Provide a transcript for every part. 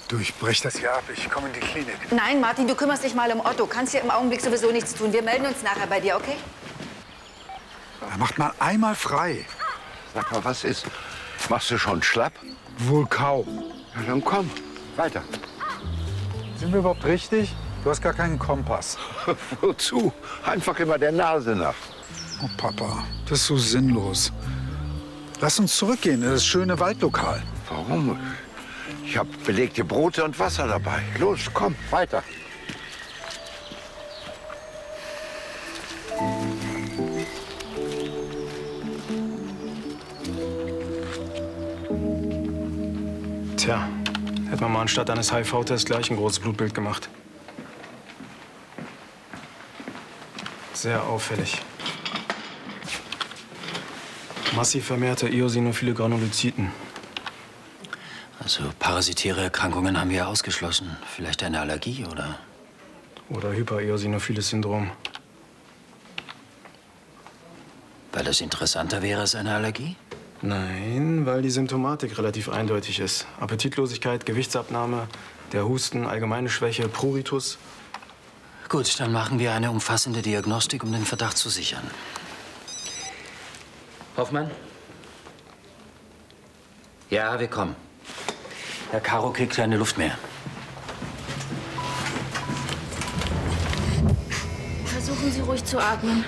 Du, ich brech das hier ab. Ich komme in die Klinik. Nein, Martin, du kümmerst dich mal um Otto. Kannst hier im Augenblick sowieso nichts tun. Wir melden uns nachher bei dir, okay? Er macht mal einmal frei. Sag mal, was ist? Machst du schon schlapp? Wohl kaum. Ja, dann komm, weiter. Sind wir überhaupt richtig? Du hast gar keinen Kompass. Wozu? Einfach immer der Nase nach. Oh, Papa, das ist so sinnlos. Lass uns zurückgehen in das schöne Waldlokal. Warum? Ich habe belegte Brote und Wasser dabei. Los, komm, weiter. Tja, hätte man mal anstatt eines HIV-Tests gleich ein großes Blutbild gemacht. Sehr auffällig. Massiv vermehrte eosinophile Granulozyten. Also parasitäre Erkrankungen haben wir ausgeschlossen. Vielleicht eine Allergie oder? Oder hypereosinophiles Syndrom. Weil das interessanter wäre als eine Allergie? Nein, weil die Symptomatik relativ eindeutig ist. Appetitlosigkeit, Gewichtsabnahme, der Husten, allgemeine Schwäche, Pruritus. Gut, dann machen wir eine umfassende Diagnostik, um den Verdacht zu sichern. Hoffmann? Ja, wir kommen. Herr Caro kriegt keine Luft mehr. Versuchen Sie ruhig zu atmen.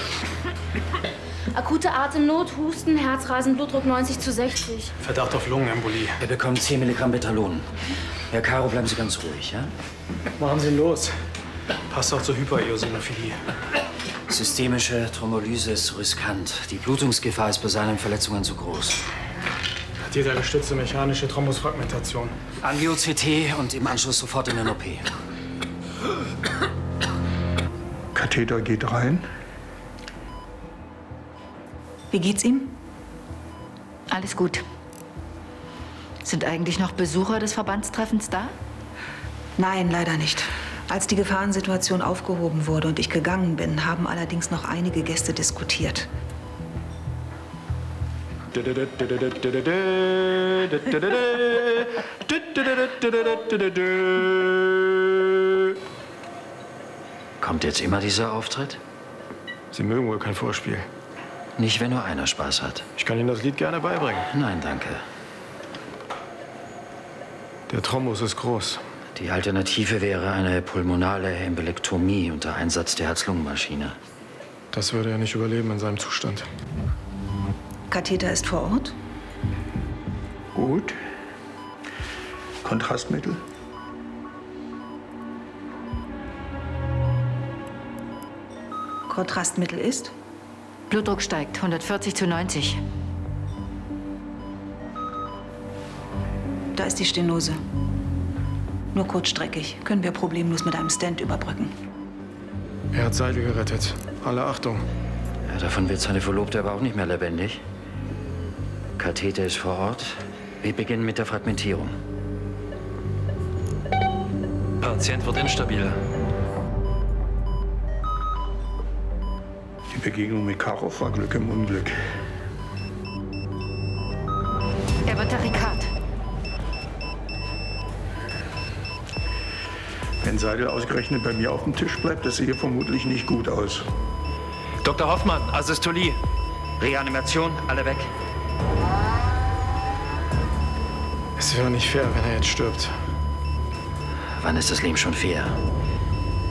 Akute Atemnot, Husten, Herzrasen, Blutdruck 90/60. Verdacht auf Lungenembolie. Er bekommt 10 Milligramm Betalon. Herr Caro, bleiben Sie ganz ruhig, ja? Machen Sie ihn los. Passt auch zur Hypereosinophilie. Systemische Thrombolyse ist riskant. Die Blutungsgefahr ist bei seinen Verletzungen zu groß. Kathetergestützte mechanische Thrombusfragmentation. Angio-CT und im Anschluss sofort in den OP. Katheter geht rein. Wie geht's ihm? Alles gut. Sind eigentlich noch Besucher des Verbandstreffens da? Nein, leider nicht. Als die Gefahrensituation aufgehoben wurde und ich gegangen bin, haben allerdings noch einige Gäste diskutiert. Kommt jetzt immer dieser Auftritt? Sie mögen wohl kein Vorspiel. Nicht, wenn nur einer Spaß hat. Ich kann Ihnen das Lied gerne beibringen. Nein, danke. Der Thrombus ist groß. Die Alternative wäre eine pulmonale Embolektomie unter Einsatz der Herz-Lungen-Maschine. Das würde er nicht überleben in seinem Zustand. Katheter ist vor Ort? Gut. Kontrastmittel? Kontrastmittel ist? Blutdruck steigt, 140/90. Da ist die Stenose. Nur kurzstreckig. Können wir problemlos mit einem Stent überbrücken. Er hat Seidel gerettet. Alle Achtung. Ja, davon wird seine Verlobte aber auch nicht mehr lebendig. Katheter ist vor Ort. Wir beginnen mit der Fragmentierung. Patient wird instabil. Die Begegnung mit Caro war Glück im Unglück. Er wird Tachykard. Wenn Seidel ausgerechnet bei mir auf dem Tisch bleibt, das sehe vermutlich nicht gut aus. Dr. Hoffmann, Asystolie. Reanimation, alle weg. Es wäre nicht fair, wenn er jetzt stirbt. Wann ist das Leben schon fair?